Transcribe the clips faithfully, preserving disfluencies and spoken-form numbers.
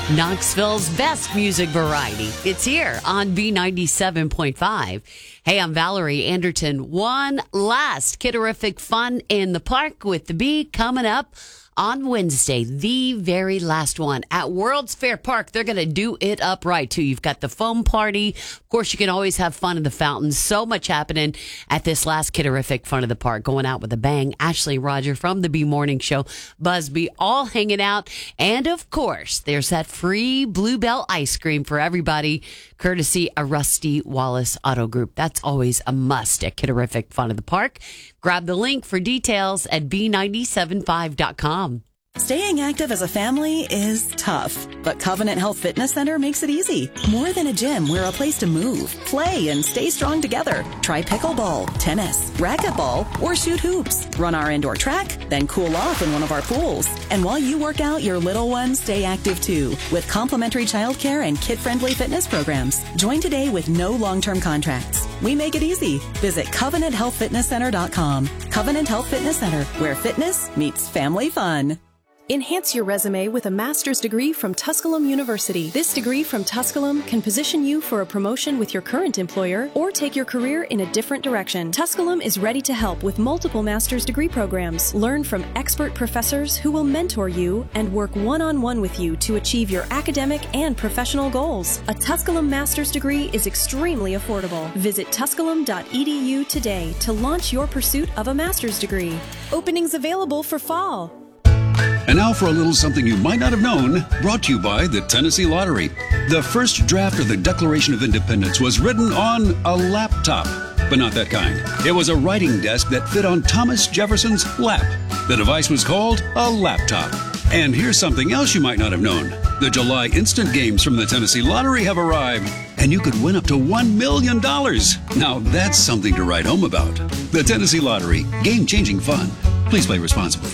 Knoxville's best music variety. It's here on B ninety-seven point five. Hey, I'm Valerie Anderton. One last Kidderific fun in the park with the Bee coming up on Wednesday, the very last one at World's Fair Park. They're going to do it up right, too. You've got the foam party. Of course, you can always have fun in the fountains. So much happening at this last Kidderific Fun of the Park. Going out with a bang. Ashley Roger from the Bee Morning Show. Busby all hanging out. And, of course, there's that free Bluebell ice cream for everybody, courtesy of Rusty Wallace Auto Group. That's always a must at Kidderific Fun of the Park. Grab the link for details at B nine seven five dot com. Staying active as a family is tough, but Covenant Health Fitness Center makes it easy. More than a gym, we're a place to move, play, and stay strong together. Try pickleball, tennis, racquetball, or shoot hoops. Run our indoor track, then cool off in one of our pools. And while you work out, your little ones stay active too, with complimentary childcare and kid-friendly fitness programs. Join today with no long-term contracts. We make it easy. Visit Covenant Health Fitness Center dot com. Covenant Health Fitness Center, where fitness meets family fun. Enhance your resume with a master's degree from Tusculum University. This degree from Tusculum can position you for a promotion with your current employer or take your career in a different direction. Tusculum is ready to help with multiple master's degree programs. Learn from expert professors who will mentor you and work one-on-one with you to achieve your academic and professional goals. A Tusculum master's degree is extremely affordable. Visit tusculum dot e d u today to launch your pursuit of a master's degree. Openings available for fall. And now for a little something you might not have known, brought to you by the Tennessee Lottery. The first draft of the Declaration of Independence was written on a laptop, but not that kind. It was a writing desk that fit on Thomas Jefferson's lap. The device was called a laptop. And here's something else you might not have known. The July Instant Games from the Tennessee Lottery have arrived, and you could win up to one million dollars. Now that's something to write home about. The Tennessee Lottery, game-changing fun. Please play responsibly.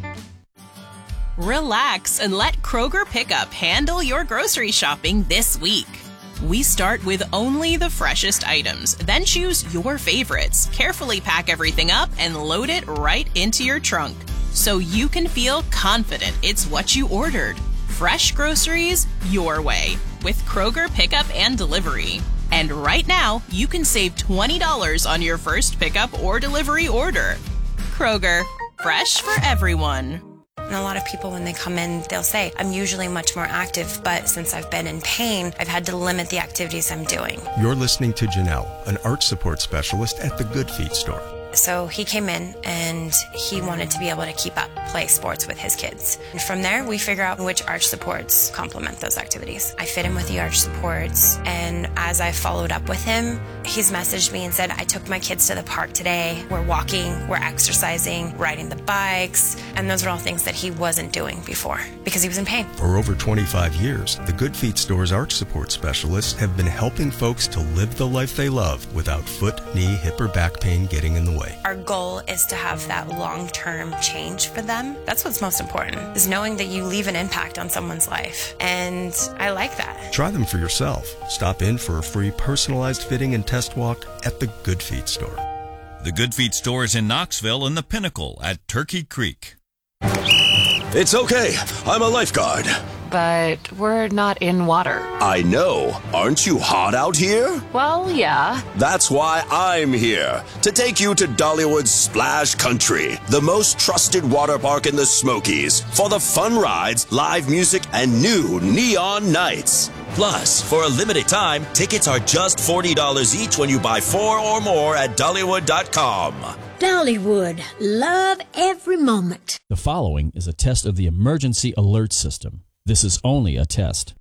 Relax and let Kroger Pickup handle your grocery shopping this week. We start with only the freshest items, then choose your favorites, carefully pack everything up, and load it right into your trunk so you can feel confident it's what you ordered. Fresh groceries your way with Kroger Pickup and Delivery. And right now, you can save twenty dollars on your first pickup or delivery order. Kroger, fresh for everyone. And a lot of people, when they come in, they'll say, I'm usually much more active, but since I've been in pain, I've had to limit the activities I'm doing. You're listening to Janelle, an arch support specialist at the Good Feet store. So he came in and he wanted to be able to keep up, play sports with his kids. And from there, we figure out which arch supports complement those activities. I fit him with the arch supports, and as I followed up with him, he's messaged me and said, I took my kids to the park today. We're walking, we're exercising, riding the bikes, and those are all things that he wasn't doing before because he was in pain. For over twenty-five years, the Good Feet store's arch support specialists have been helping folks to live the life they love without foot, knee, hip, or back pain getting in the way. Our goal is to have that long-term change for them. That's what's most important, is knowing that you leave an impact on someone's life. And I like that. Try them for yourself. Stop in for a free personalized fitting and test walk at the Good Feet store. The Good Feet store is in Knoxville and the Pinnacle at Turkey Creek. It's okay. I'm a lifeguard. But we're not in water. I know. Aren't you hot out here? Well, yeah. That's why I'm here, to take you to Dollywood's Splash Country, the most trusted water park in the Smokies, for the fun rides, live music, and new neon nights. Plus, for a limited time, tickets are just forty dollars each when you buy four or more at Dollywood dot com. Dollywood. Love every moment. The following is a test of the emergency alert system. This is only a test.